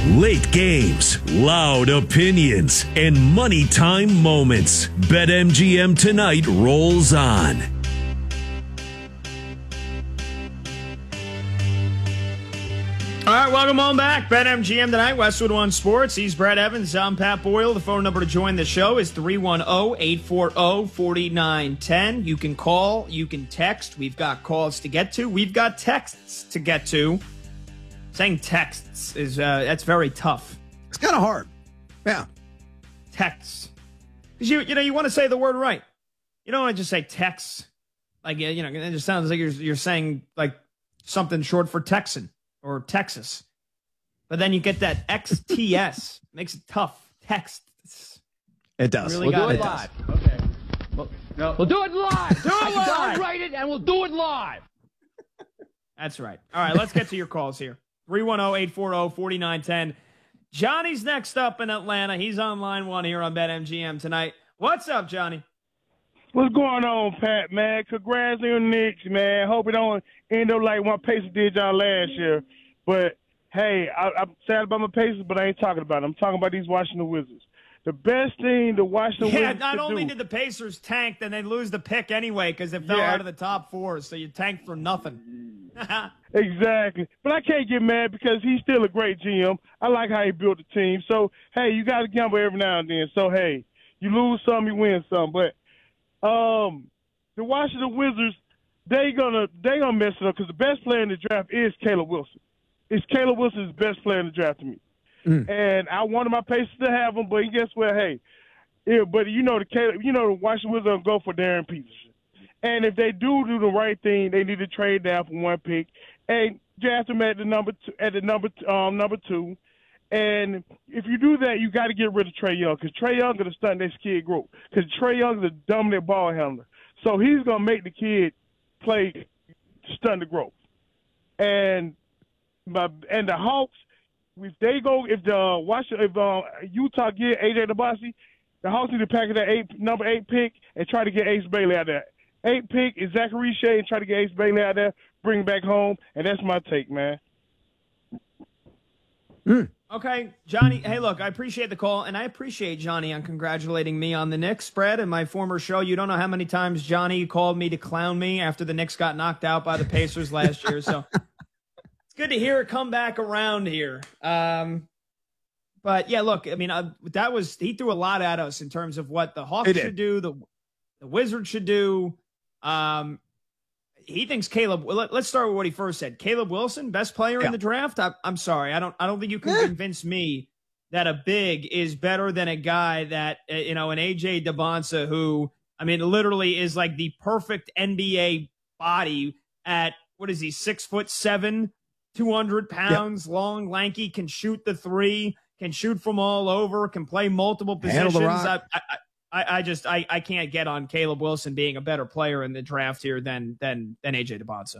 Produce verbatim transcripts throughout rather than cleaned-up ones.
Late games, loud opinions, and money time moments. BetMGM tonight rolls on. All right, welcome on back. BetMGM tonight, Westwood One Sports. He's Brett Evans. I'm Pat Boyle. The phone number to join the show is three one zero, eight four zero, four nine one zero. You can call, you can text. We've got calls to get to. We've got texts to get to. Saying texts is, uh, that's very tough. It's kind of hard. Yeah. Texts. Because you, you know, you want to say the word right. You don't want to just say texts. Like, you know, it just sounds like you're, you're saying like something short for Texan or Texas. But then you get that X T S. Makes it tough. Texts. It does. Really we'll do it, it live. Okay. Well, no. We'll do it live. Do it live. Don't write it, and we'll do it live. That's right. All right, let's get to your calls here. three one zero, eight four zero, four nine one zero. Johnny's next up in Atlanta. He's on line one here on BetMGM tonight. What's up, Johnny? What's going on, Pat, man? Congrats on your Knicks, man. Hope it don't end up like what Pacers did y'all last year. But, hey, I, I'm sad about my Pacers, but I ain't talking about it. I'm talking about these Washington Wizards. The best thing the Washington yeah, Wizards not could only do, did the Pacers tank, then they lose the pick anyway because it fell Yeah. out of the top four, so you tanked for nothing. Exactly. But I can't get mad because he's still a great G M. I like how he built the team. So, hey, you got to gamble every now and then. So, hey, you lose some, you win some. But um, the Washington Wizards, they gonna they gonna mess it up because the best player in the draft is Caleb Wilson. It's Caleb Wilson's best player in the draft to me. Mm. And I wanted my Pacers to have him, but guess what? Hey, yeah, but you know the Caleb, you know the Washington Wizards gonna go for Darren Peterson. And if they do do the right thing, they need to trade down for one pick and draft him at the number two, at the number um, number two. And if you do that, you got to get rid of Trae Young because Trae Young is going to stunt that kid growth because Trae Young is a dominant ball handler. So he's going to make the kid play stunt the growth. And my, and the Hawks, if they go, if the Washington, if uh, Utah get A J DeBosi, the Hawks need to pack that eight number eight pick and try to get Ace Bailey out there. Eight pick is Zachary Shea and try to get Ace Bailey out there, bring him back home, and that's my take, man. Mm. Okay, Johnny, hey, look, I appreciate the call, and I appreciate Johnny on congratulating me on the Knicks spread in my former show. You don't know how many times Johnny called me to clown me after the Knicks got knocked out by the Pacers last year, so it's good to hear it come back around here. Um, but, yeah, look, I mean, uh, that was – he threw a lot at us in terms of what the Hawks should do, the, the Wizards should do. Um, he thinks Caleb. Let, let's start with what he first said. Caleb Wilson, best player yeah. in the draft. I, I'm sorry, I don't. I don't think you can yeah. convince me that a big is better than a guy that uh, you know an A J DeBonsa, who I mean, literally is like the perfect N B A body at what is he? Six foot seven, two hundred pounds, yeah. long, lanky, can shoot the three, can shoot from all over, can play multiple positions. I, I, I, I just I, I can't get on Caleb Wilson being a better player in the draft here than than than A J DeBonsa.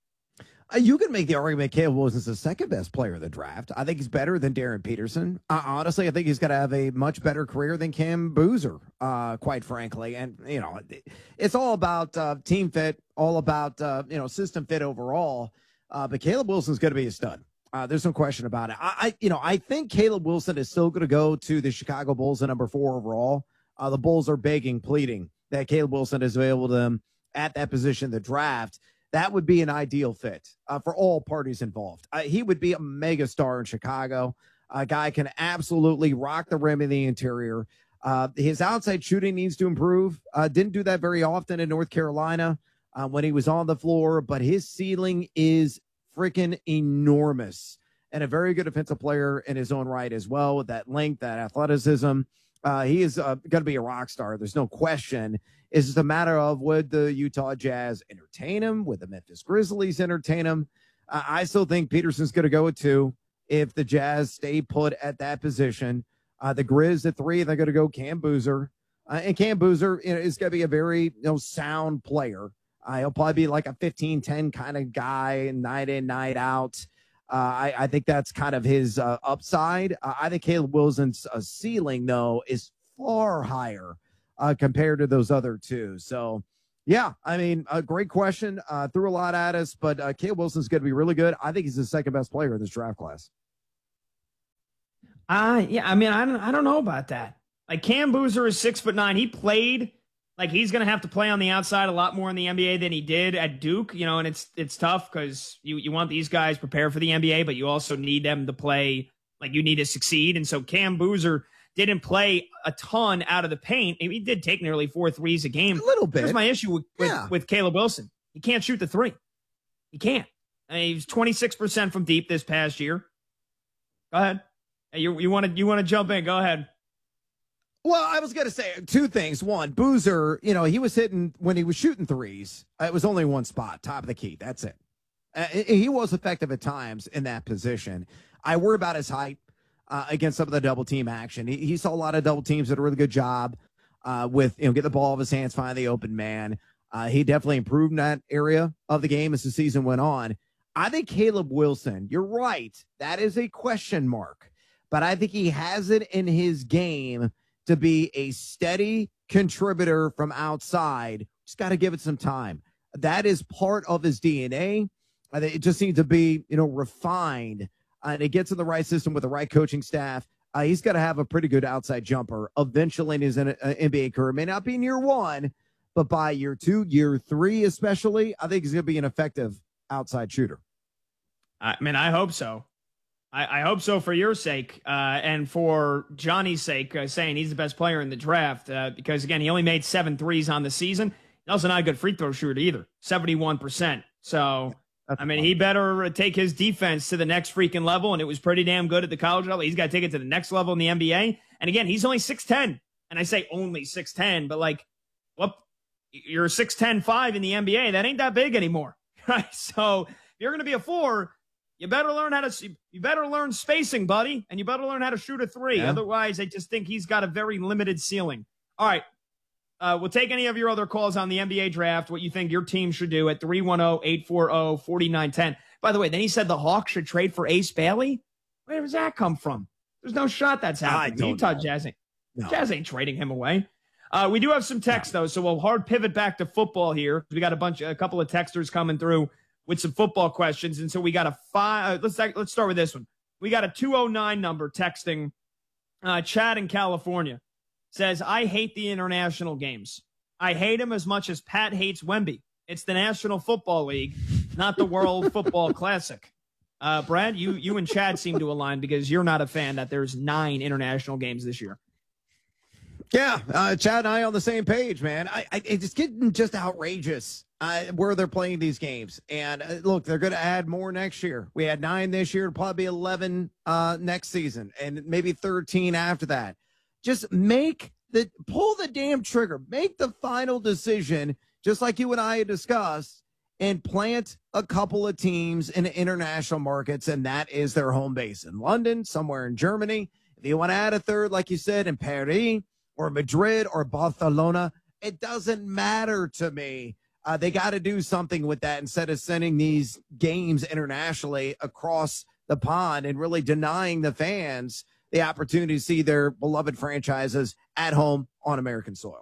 Uh, you can make the argument Caleb Wilson's the second best player in the draft. I think he's better than Darren Peterson. Uh, honestly, I think he's going to have a much better career than Cam Boozer, uh, quite frankly. And, you know, it's all about uh, team fit, all about, uh, you know, system fit overall. Uh, but Caleb Wilson's going to be a stud. Uh, there's no question about it. I, I, you know, I think Caleb Wilson is still going to go to the Chicago Bulls at number four overall. Uh, the Bulls are begging, pleading that Caleb Wilson is available to them at that position in the draft. That would be an ideal fit uh, for all parties involved. Uh, he would be a mega star in Chicago. A guy can absolutely rock the rim in the interior. Uh, his outside shooting needs to improve. Uh, didn't do that very often in North Carolina uh, when he was on the floor, but his ceiling is freaking enormous and a very good offensive player in his own right as well with that length, that athleticism. Uh, he is uh, going to be a rock star. There's no question. It's just a matter of would the Utah Jazz entertain him? Would the Memphis Grizzlies entertain him? Uh, I still think Peterson's going to go at two if the Jazz stay put at that position. Uh, the Grizz at three, they're going to go Cam Boozer. Uh, and Cam Boozer you know, is going to be a very you know sound player. Uh, he'll probably be like a fifteen ten kind of guy, night in, night out. Uh, I, I think that's kind of his uh, upside. Uh, I think Caleb Wilson's uh, ceiling, though, is far higher uh, compared to those other two. So, yeah, I mean, a great question. Uh, threw a lot at us, but uh, Caleb Wilson's going to be really good. I think he's the second best player in this draft class. Uh, yeah, I mean, I don't, I don't know about that. Like Cam Boozer is six foot nine. He played like he's going to have to play on the outside a lot more in the N B A than he did at Duke, you know, and it's it's tough because you, you want these guys prepared for the N B A, but you also need them to play like you need to succeed. And so Cam Boozer didn't play a ton out of the paint. He did take nearly four threes a game. A little bit. Here's my issue with, with, yeah. with Caleb Wilson. He can't shoot the three. He can't. I mean, he was twenty-six percent from deep this past year. Go ahead. Hey, you you want to you want to jump in? Go ahead. Well, I was going to say two things. One, Boozer, you know, he was hitting when he was shooting threes. It was only one spot, top of the key. That's it. Uh, he was effective at times in that position. I worry about his height uh, against some of the double team action. He, he saw a lot of double teams that a really good job uh, with, you know, get the ball off his hands, find the open man. Uh, he definitely improved in that area of the game as the season went on. I think Caleb Wilson, you're right. That is a question mark, but I think he has it in his game to be a steady contributor from outside. Just got to give it some time. That is part of his D N A. I think it just needs to be, you know, refined. Uh, and it gets in the right system with the right coaching staff. Uh, he's got to have a pretty good outside jumper eventually in his uh, N B A career. It may not be in year one, but by year two, year three especially, I think he's going to be an effective outside shooter. I mean, I hope so. I, I hope so for your sake uh, and for Johnny's sake, uh, saying he's the best player in the draft uh, because, again, he only made seven threes on the season. He's also not a good free throw shooter either, seventy-one percent. So, That's I mean, fun. He better take his defense to the next freaking level, and it was pretty damn good at the college level. He's got to take it to the next level in the N B A. And, again, he's only six ten. And I say only six ten, but, like, well, you're six ten five in the N B A. That ain't that big anymore, right? So, if you're going to be a four, you better learn how to you better learn spacing, buddy, and you better learn how to shoot a three. Yeah. Otherwise, I just think he's got a very limited ceiling. All right. Uh, we'll take any of your other calls on the N B A draft, what you think your team should do at three one zero, eight four zero, four nine one zero. By the way, then he said the Hawks should trade for Ace Bailey. Where does that come from? There's no shot that's happening. Utah know. Jazz ain't, no. Jazz ain't trading him away. Uh, we do have some text, no. though, so we'll hard pivot back to football here. We got a bunch, a couple of texters coming through with some football questions. And so we got a five. Uh, let's let's start with this one. We got a two oh nine number texting. Uh, Chad in California says, I hate the international games. I hate them as much as Pat hates Wemby. It's the National Football League, not the World Football Classic. Uh, Brad, you you and Chad seem to align because you're not a fan that there's nine international games this year. Yeah, uh, Chad and I on the same page, man. I, I it's getting just outrageous uh, where they're playing these games. And uh, look, they're going to add more next year. We had nine this year, probably eleven uh, next season, and maybe thirteen after that. Just make the pull the damn trigger, make the final decision, just like you and I had discussed, and plant a couple of teams in international markets, and that is their home base in London, somewhere in Germany. If you want to add a third, like you said, in Paris, or Madrid or Barcelona, it doesn't matter to me. Uh, they got to do something with that instead of sending these games internationally across the pond and really denying the fans the opportunity to see their beloved franchises at home on American soil.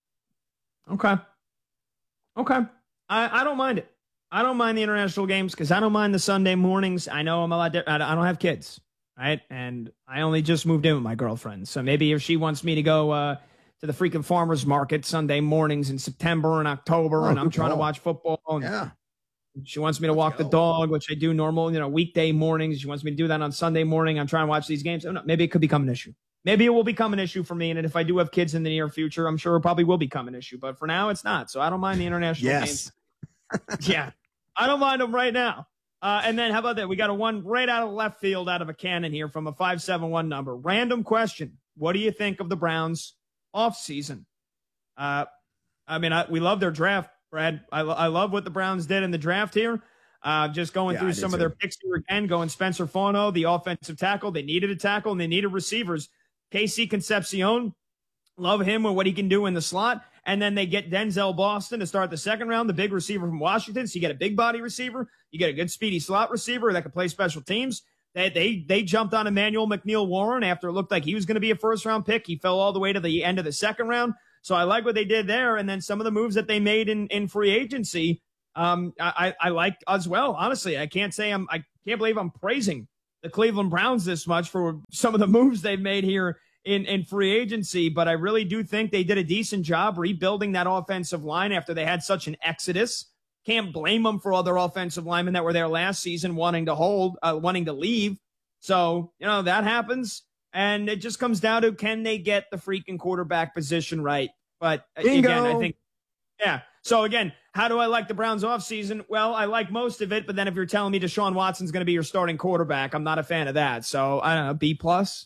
Okay. Okay. I, I don't mind it. I don't mind the international games because I don't mind the Sunday mornings. I know I'm a lot different. I don't have kids. Right. And I only just moved in with my girlfriend. So maybe if she wants me to go uh, to the freaking farmer's market Sunday mornings in September and October, oh, and I'm trying ball. to watch football. And yeah. She wants me to Let's walk go. the dog, which I do normal, you know, weekday mornings. She wants me to do that on Sunday morning. I'm trying to watch these games. Maybe it could become an issue. Maybe it will become an issue for me. And if I do have kids in the near future, I'm sure it probably will become an issue. But for now, it's not. So I don't mind the international yes. games. Yeah. I don't mind them right now. Uh, and then how about that? We got a one right out of left field out of a cannon here from a five seven one number. Random question. What do you think of the Browns offseason? Uh, I mean, I, we love their draft, Brad. I, I love what the Browns did in the draft here. Uh, just going yeah, through some too. of their picks here again, going Spencer Fauno, the offensive tackle. They needed a tackle and they needed receivers. Casey Concepcion, love him and what he can do in the slot. And then they get Denzel Boston to start the second round, the big receiver from Washington. So you get a big body receiver. You get a good speedy slot receiver that can play special teams. They they, they jumped on Emmanuel McNeil Warren after it looked like he was going to be a first-round pick. He fell all the way to the end of the second round. So I like what they did there. And then some of the moves that they made in, in free agency, um, I, I like as well. Honestly, I can't say I'm – I can't believe I'm praising the Cleveland Browns this much for some of the moves they've made here in, in free agency, but I really do think they did a decent job rebuilding that offensive line after they had such an exodus. Can't blame them for other offensive linemen that were there last season wanting to hold, uh, wanting to leave. So, you know, that happens. And it just comes down to, can they get the freaking quarterback position right? But Bingo. again, I think, yeah. So again, how do I like the Browns offseason? Well, I like most of it, but then if you're telling me Deshaun Watson's going to be your starting quarterback, I'm not a fan of that. So I don't know, B plus.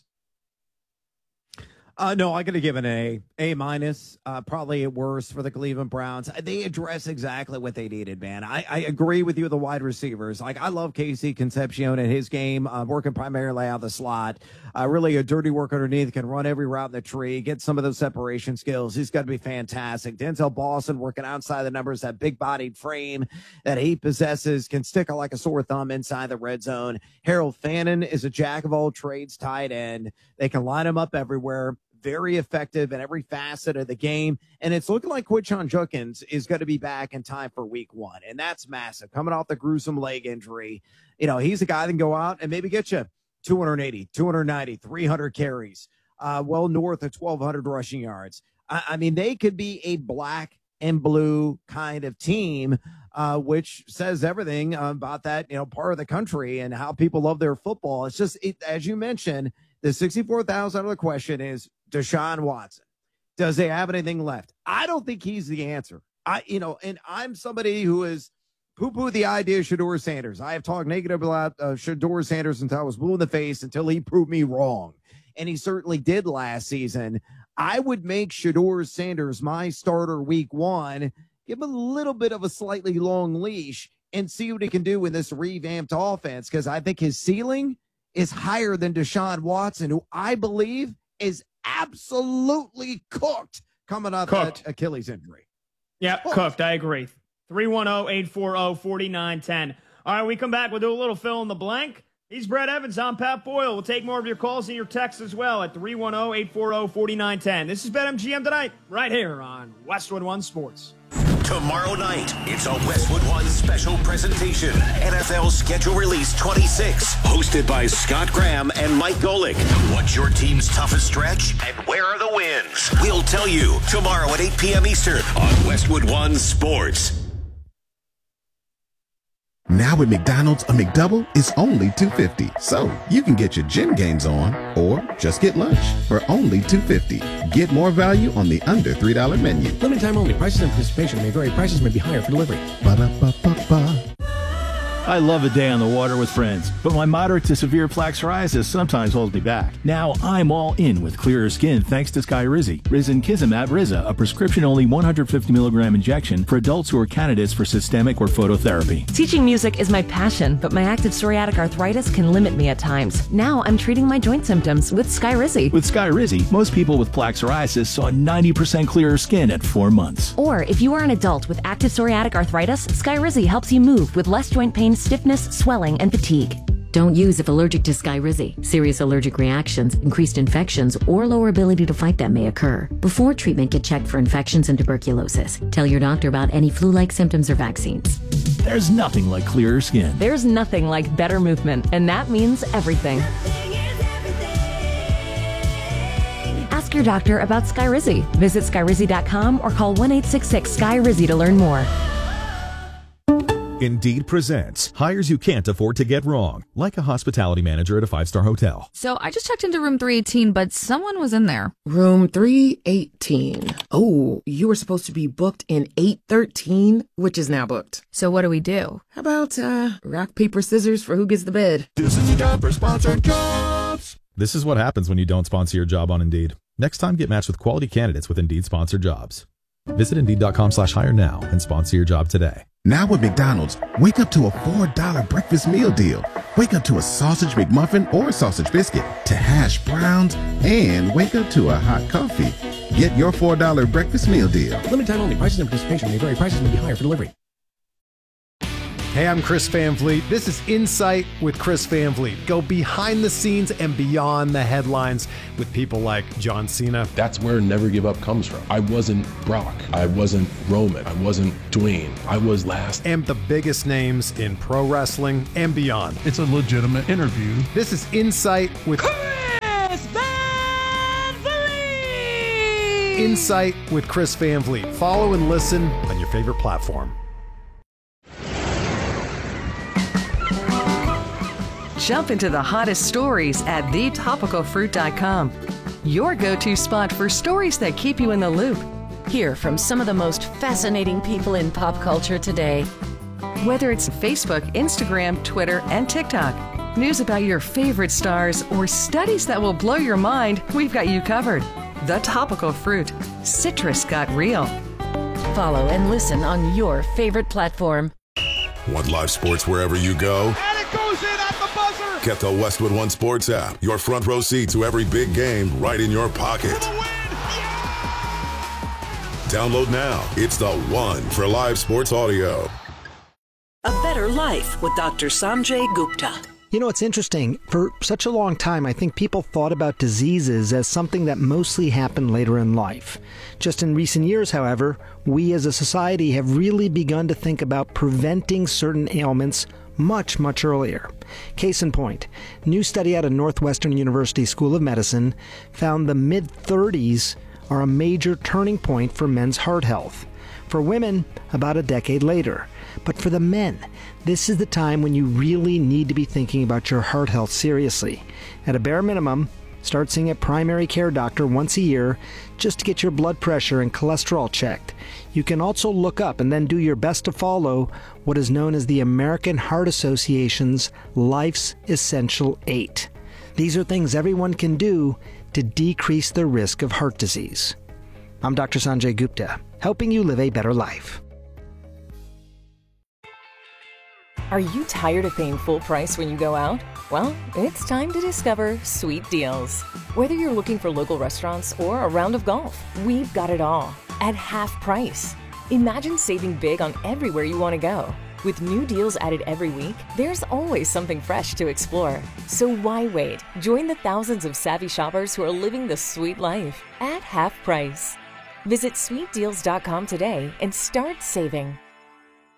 Uh, no, I'm going to give an A, A minus, uh, probably at worst for the Cleveland Browns. They address exactly what they needed, man. I, I agree with you, the wide receivers. Like, I love Casey Concepcion in his game, uh, working primarily out of the slot. Uh, really a dirty work underneath, can run every route in the tree, get some of those separation skills. He's got to be fantastic. Denzel Boston working outside the numbers, that big-bodied frame that he possesses, can stick like a sore thumb inside the red zone. Harold Fannin is a jack-of-all-trades tight end. They can line him up everywhere. Very effective in every facet of the game. And it's looking like Quinshon Judkins is going to be back in time for week one. And that's massive. Coming off the gruesome leg injury, you know, he's a guy that can go out and maybe get you two eighty, two ninety, three hundred carries, uh, well north of twelve hundred rushing yards. I, I mean, they could be a black and blue kind of team, uh, which says everything about that, you know, part of the country and how people love their football. It's just, it, as you mentioned, the sixty-four thousand dollars question is, Deshaun Watson, does they have anything left? I don't think he's the answer. I, you know, and I'm somebody who is poo-poo the idea of Shedeur Sanders. I have talked negative about uh, Shedeur Sanders until I was blue in the face until he proved me wrong. And he certainly did last season. I would make Shedeur Sanders my starter week one, give him a little bit of a slightly long leash and see what he can do in this revamped offense. Because I think his ceiling is higher than Deshaun Watson, who I believe is absolutely cooked coming off that Achilles injury. Yeah, cooked. cooked. I agree. three one zero, eight four zero, four nine one zero. All right, we come back. We'll do a little fill in the blank. He's Brett Evans. I'm Pat Boyle. We'll take more of your calls and your texts as well at three one zero, eight four zero, four nine one zero. This is BetMGM Tonight, right here on Westwood One Sports. Tomorrow night, it's a Westwood One special presentation. N F L Schedule Release twenty-six, hosted by Scott Graham and Mike Golick. What's your team's toughest stretch, and where are the wins? We'll tell you tomorrow at eight p.m. Eastern on Westwood One Sports. Now at McDonald's, a McDouble is only two fifty. So you can get your gym gains on or just get lunch for only two fifty. Get more value on the under three dollar menu. Limited time only. Prices and participation may vary. Prices may be higher for delivery. Ba-da-ba-ba-ba. I love a day on the water with friends, but my moderate to severe plaque psoriasis sometimes holds me back. Now I'm all in with clearer skin thanks to Skyrizi. Risankizumab Riza, a prescription-only one hundred fifty milligram injection for adults who are candidates for systemic or phototherapy. Teaching music is my passion, but my active psoriatic arthritis can limit me at times. Now I'm treating my joint symptoms with Skyrizi. With Skyrizi, most people with plaque psoriasis saw ninety percent clearer skin at four months. Or if you are an adult with active psoriatic arthritis, Skyrizi helps you move with less joint pain, stiffness, swelling, and fatigue. Don't use if allergic to Skyrizi. Serious allergic reactions, increased infections, or lower ability to fight them may occur. Before treatment, get checked for infections and tuberculosis. Tell your doctor about any flu-like symptoms or vaccines. There's nothing like clearer skin. There's nothing like better movement, and that means everything. Ask your doctor about Skyrizi. Visit Skyrizi dot com or call one eight six six, S K Y R I Z I to learn more. Indeed presents hires you can't afford to get wrong, like a hospitality manager at a five-star hotel. So I just checked into room three eighteen, but someone was in there. Room three eighteen. Oh, you were supposed to be booked in eight thirteen, which is now booked. So what do we do? How about uh, rock, paper, scissors for who gets the bed? This is your job for sponsored jobs. This is what happens when you don't sponsor your job on Indeed. Next time, get matched with quality candidates with Indeed sponsored jobs. Visit Indeed.com slash hire now and sponsor your job today. Now at McDonald's, wake up to a four dollar breakfast meal deal. Wake up to a sausage McMuffin or a sausage biscuit, to hash browns, and wake up to a hot coffee. Get your four dollar breakfast meal deal. Limited time only. Prices and participation may vary. Prices may be higher for delivery. Hey, I'm Chris Van Vliet. This is Insight with Chris Van Vliet. Go behind the scenes and beyond the headlines with people like John Cena. That's where Never Give Up comes from. I wasn't Brock. I wasn't Roman. I wasn't Dwayne. I was last. And the biggest names in pro wrestling and beyond. It's a legitimate interview. This is Insight with Chris Van Vliet! Insight with Chris Van Vliet. Follow and listen on your favorite platform. Jump into the hottest stories at the topical fruit dot com. Your go-to spot for stories that keep you in the loop. Hear from some of the most fascinating people in pop culture today. Whether it's Facebook, Instagram, Twitter, and TikTok, news about your favorite stars, or studies that will blow your mind, we've got you covered. The Topical Fruit. Citrus got real. Follow and listen on your favorite platform. Want live sports wherever you go? And it goes in at the buzzer! Get the Westwood One Sports app. Your front row seat to every big game right in your pocket. Download now. It's the one for live sports audio. A Better Life with Doctor Sanjay Gupta. You know, it's interesting. For such a long time, I think people thought about diseases as something that mostly happened later in life. Just in recent years, however, we as a society have really begun to think about preventing certain ailments much, much earlier. Case in point, a new study out of Northwestern University School of Medicine found the mid-thirties are a major turning point for men's heart health. For women, about a decade later. But for the men, this is the time when you really need to be thinking about your heart health seriously. At a bare minimum, start seeing a primary care doctor once a year just to get your blood pressure and cholesterol checked. You can also look up and then do your best to follow what is known as the American Heart Association's Life's Essential Eight. These are things everyone can do to decrease the risk of heart disease. I'm Doctor Sanjay Gupta, helping you live a better life. Are you tired of paying full price when you go out? Well, it's time to discover Sweet Deals. Whether you're looking for local restaurants or a round of golf, we've got it all at half price. Imagine saving big on everywhere you want to go. With new deals added every week, there's always something fresh to explore. So why wait? Join the thousands of savvy shoppers who are living the sweet life at half price. Visit sweet deals dot com today and start saving.